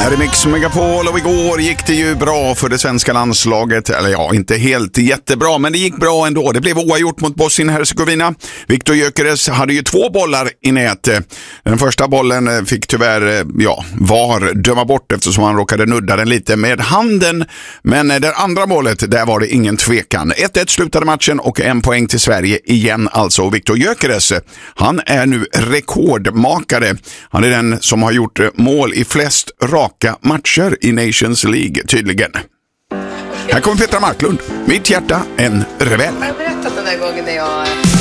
Här är Mix Megapol och igår gick det ju bra för det svenska landslaget. Eller ja, inte helt jättebra, men det gick bra ändå. Det blev oavgjort mot Bosnien-Hercegovina. Viktor Gyökeres hade ju 2 bollar i nät. Den första bollen fick tyvärr, VAR döma bort eftersom han råkade nudda den lite med handen. Men det andra målet, där var det ingen tvekan. 1-1 slutade matchen och 1 poäng till Sverige igen alltså. Och Viktor Gyökeres, han är nu rekordmakare. Han är den som har gjort mål i flest raka matcher i Nations League, tydligen. Här kommer Petra Marklund. Mitt hjärta, en rebell. Jag har berättat den där gången när jag